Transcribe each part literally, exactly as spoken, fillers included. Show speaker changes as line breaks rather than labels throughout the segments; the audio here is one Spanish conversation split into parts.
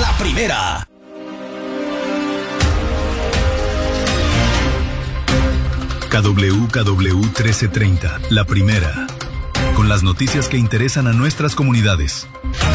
La Primera.
K W K W trece treinta, La Primera. Con las noticias que interesan a nuestras comunidades.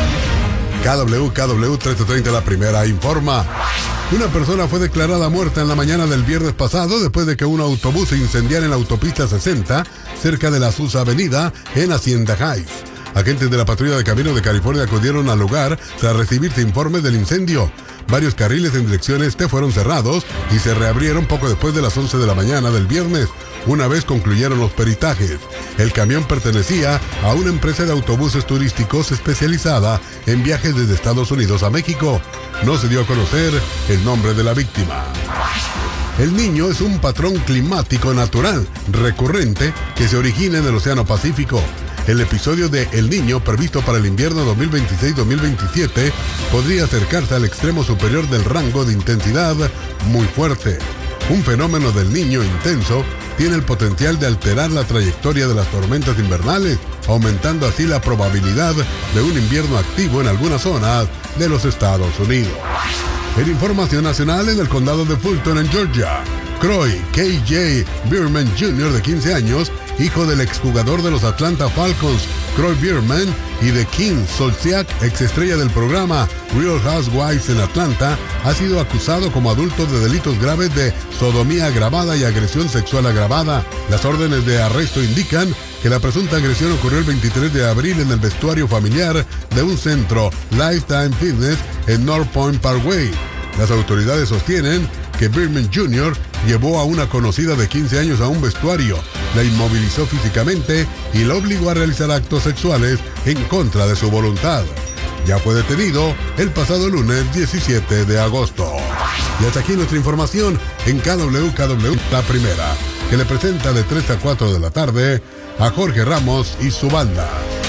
K W K W trece treinta, La Primera, informa. Una persona fue declarada muerta en la mañana del viernes pasado después de que un autobús se incendiara en la autopista sesenta, cerca de la Azusa Avenida, en Hacienda Heights. Agentes de la Patrulla de Caminos de California acudieron al lugar tras recibirse informes del incendio. Varios carriles en dirección este fueron cerrados y se reabrieron poco después de las once de la mañana del viernes, una vez concluyeron los peritajes. El camión pertenecía a una empresa de autobuses turísticos especializada en viajes desde Estados Unidos a México. No se dio a conocer el nombre de la víctima. El Niño es un patrón climático natural recurrente que se origina en el Océano Pacífico. El episodio de El Niño, previsto para el invierno dos mil veintiséis dos mil veintisiete, podría acercarse al extremo superior del rango de intensidad muy fuerte. Un fenómeno del Niño intenso tiene el potencial de alterar la trayectoria de las tormentas invernales, aumentando así la probabilidad de un invierno activo en algunas zonas de los Estados Unidos. En información nacional, en el condado de Fulton, en Georgia, Croy K J Bierman junior, de quince años, hijo del exjugador de los Atlanta Falcons, Croy Bierman, y de Kim Zolciak, exestrella del programa Real Housewives en Atlanta, ha sido acusado como adulto de delitos graves de sodomía agravada y agresión sexual agravada. Las órdenes de arresto indican que la presunta agresión ocurrió el veintitrés de abril en el vestuario familiar de un centro Lifetime Fitness en North Point Parkway. Las autoridades sostienen que Bierman junior llevó a una conocida de quince años a un vestuario, la inmovilizó físicamente y la obligó a realizar actos sexuales en contra de su voluntad. Ya fue detenido el pasado lunes diecisiete de agosto. Y hasta aquí nuestra información en K W K W La Primera, que le presenta de tres a cuatro de la tarde a Jorge Ramos y su banda.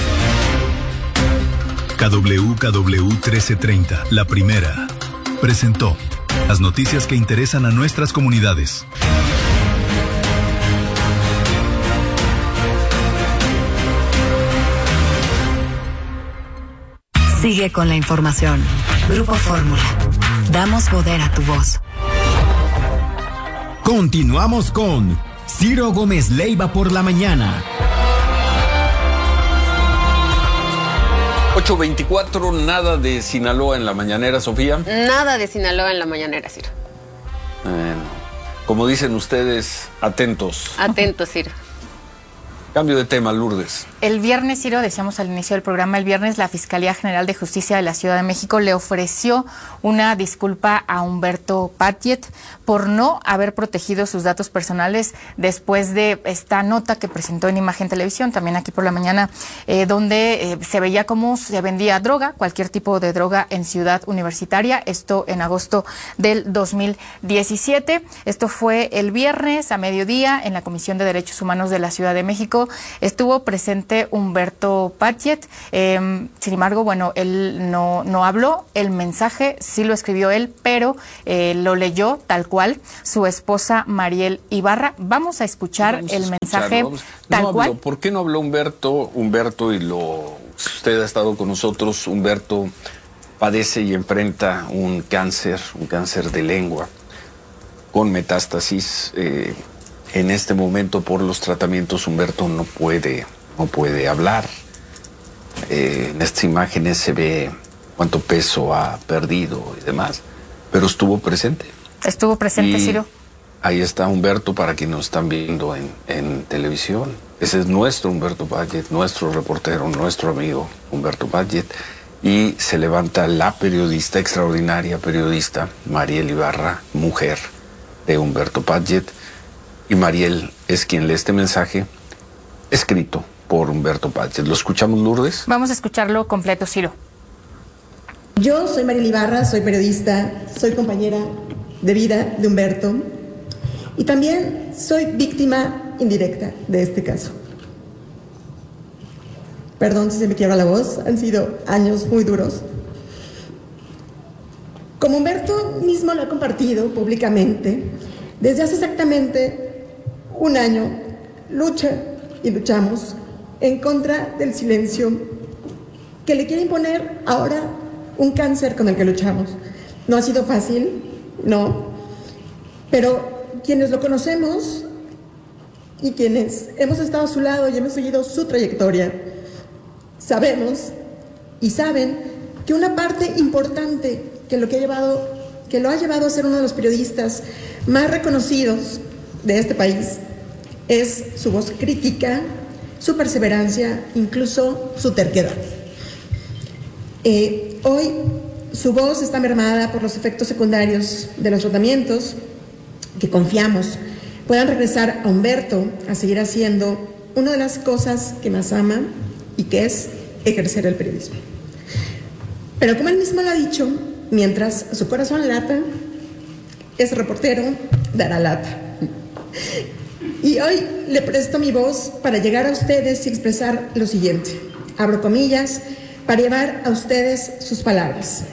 K W K W trece treinta, La Primera, presentó las noticias que interesan a nuestras comunidades.
Sigue con la información. Grupo Fórmula. Damos poder a tu voz.
Continuamos con Ciro Gómez Leiva por la mañana.
ocho veinticuatro, nada de Sinaloa en la mañanera, Sofía.
Nada de Sinaloa en la mañanera, Ciro.
Bueno, como dicen ustedes, atentos.
Atentos, Ciro.
Cambio de tema, Lourdes.
El viernes, Ciro, decíamos al inicio del programa, el viernes la Fiscalía General de Justicia de la Ciudad de México le ofreció una disculpa a Humberto Padgett por no haber protegido sus datos personales después de esta nota que presentó en Imagen Televisión, también aquí por la mañana, eh, donde eh, se veía cómo se vendía droga, cualquier tipo de droga en Ciudad Universitaria, esto en agosto del dos mil diecisiete. Esto fue el viernes a mediodía en la Comisión de Derechos Humanos de la Ciudad de México. Estuvo presente Humberto Padgett, eh, sin embargo, bueno, él no, no habló, el mensaje sí lo escribió él, pero eh, lo leyó tal cual su esposa Mariel Ibarra. Vamos a escuchar vamos el a mensaje vamos. tal
no
cual.
Habló. ¿Por qué no habló Humberto? Humberto, y lo si usted ha estado con nosotros, Humberto padece y enfrenta un cáncer, un cáncer de lengua con metástasis. Eh, En este momento, por los tratamientos, Humberto no puede, no puede hablar. Eh, en estas imágenes se ve cuánto peso ha perdido y demás, pero estuvo presente.
Estuvo presente,
y
Ciro.
Ahí está Humberto para quienes nos están viendo en, en televisión. Ese es nuestro Humberto Padgett, nuestro reportero, nuestro amigo Humberto Padgett. Y se levanta la periodista, extraordinaria periodista, Mariel Ibarra, mujer de Humberto Padgett. Y Mariel es quien lee este mensaje escrito por Humberto Padgett. ¿Lo escuchamos, Lourdes?
Vamos a escucharlo completo, Ciro.
Yo soy Mariel Ibarra, soy periodista, soy compañera de vida de Humberto y también soy víctima indirecta de este caso. Perdón si se me quiebra la voz, han sido años muy duros. Como Humberto mismo lo ha compartido públicamente, desde hace exactamente un año lucha y luchamos en contra del silencio que le quiere imponer ahora un cáncer con el que luchamos. No ha sido fácil, no, pero quienes lo conocemos y quienes hemos estado a su lado y hemos seguido su trayectoria, sabemos y saben que una parte importante que lo, que ha llevado, que lo ha llevado a ser uno de los periodistas más reconocidos de este país es su voz crítica, su perseverancia, incluso su terquedad. Eh, hoy su voz está mermada por los efectos secundarios de los tratamientos que confiamos puedan regresar a Humberto a seguir haciendo una de las cosas que más ama y que es ejercer el periodismo. Pero como él mismo lo ha dicho, mientras su corazón lata, ese reportero dará lata. Y hoy le presto mi voz para llegar a ustedes y expresar lo siguiente. Abro comillas, para llevar a ustedes sus palabras.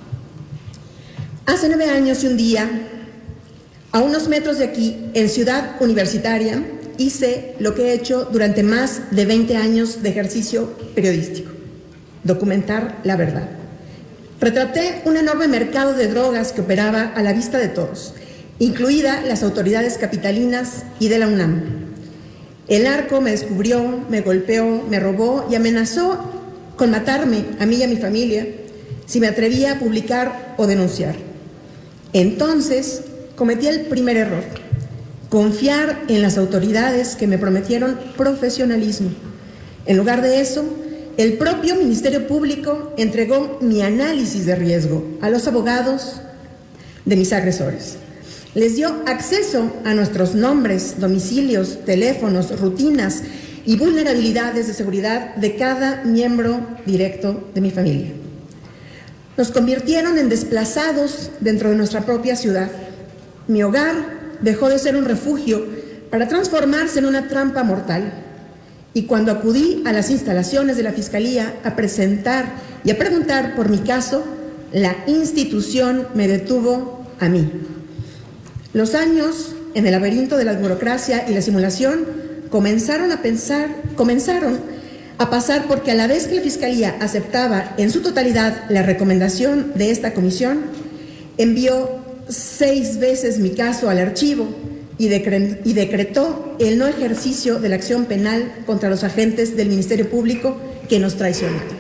Hace nueve años y un día, a unos metros de aquí, en Ciudad Universitaria, hice lo que he hecho durante más de veinte años de ejercicio periodístico: documentar la verdad. Retraté un enorme mercado de drogas que operaba a la vista de todos, incluida las autoridades capitalinas y de la UNAM. El narco me descubrió, me golpeó, me robó y amenazó con matarme a mí y a mi familia si me atrevía a publicar o denunciar. Entonces cometí el primer error: confiar en las autoridades que me prometieron profesionalismo. En lugar de eso, el propio Ministerio Público entregó mi análisis de riesgo a los abogados de mis agresores. Les dio acceso a nuestros nombres, domicilios, teléfonos, rutinas y vulnerabilidades de seguridad de cada miembro directo de mi familia. Nos convirtieron en desplazados dentro de nuestra propia ciudad. Mi hogar dejó de ser un refugio para transformarse en una trampa mortal. Y cuando acudí a las instalaciones de la Fiscalía a presentar y a preguntar por mi caso, la institución me detuvo a mí. Los años en el laberinto de la burocracia y la simulación comenzaron a pensar, comenzaron a pasar porque a la vez que la Fiscalía aceptaba en su totalidad la recomendación de esta comisión, envió seis veces mi caso al archivo y, decre- y decretó el no ejercicio de la acción penal contra los agentes del Ministerio Público que nos traicionaron.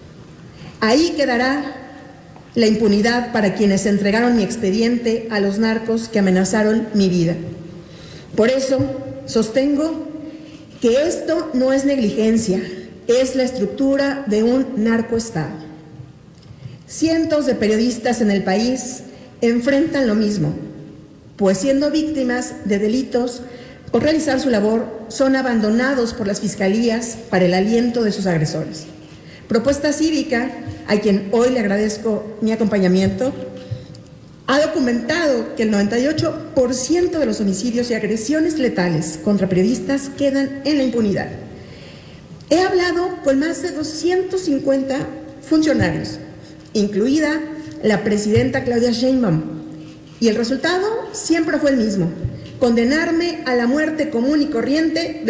Ahí quedará la impunidad para quienes entregaron mi expediente a los narcos que amenazaron mi vida. Por eso sostengo que esto no es negligencia, es la estructura de un narcoestado. Cientos de periodistas en el país enfrentan lo mismo, pues siendo víctimas de delitos por realizar su labor, son abandonados por las fiscalías para el aliento de sus agresores. Propuesta Cívica, a quien hoy le agradezco mi acompañamiento, ha documentado que el noventa y ocho por ciento de los homicidios y agresiones letales contra periodistas quedan en la impunidad. He hablado con más de doscientos cincuenta funcionarios, incluida la presidenta Claudia Sheinbaum, y el resultado siempre fue el mismo: condenarme a la muerte común y corriente de